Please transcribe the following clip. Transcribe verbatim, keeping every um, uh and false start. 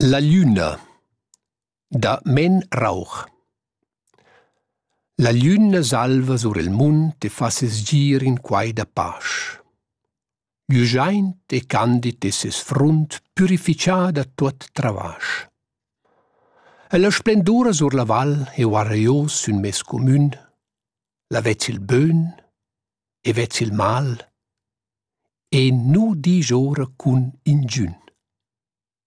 La Llüna da Men Rauch. La Llüna salva sur il munt e fa ses gir in quai da pasch. Giugiaint e candid e ses frunt purificia da tuot travasch. E la splendura sur la val e guarreiós sun mes comün, la vezzi il bön e vezzi il mal, e nu disch ora cun ingiün.